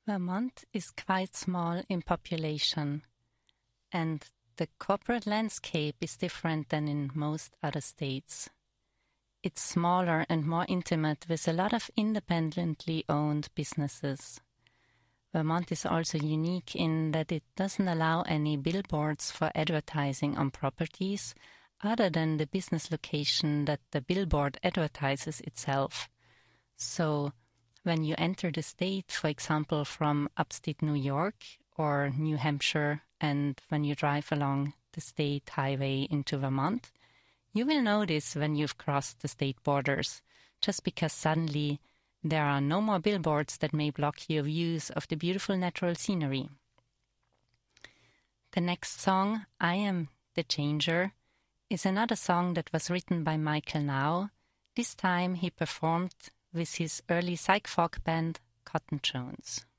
Vermont is quite small in population, and the corporate landscape is different than in most other states. It's smaller and more intimate with a lot of independently owned businesses. Vermont is also unique in that it doesn't allow any billboards for advertising on properties other than the business location that the billboard advertises itself. So, when you enter the state, for example, from upstate New York or New Hampshire, and when you drive along the state highway into Vermont, you will notice when you've crossed the state borders, just because suddenly there are no more billboards that may block your views of the beautiful natural scenery. The next song, I Am the Changer, is another song that was written by Michael Now. This time he performed with his early psych folk band, Cotton Jones.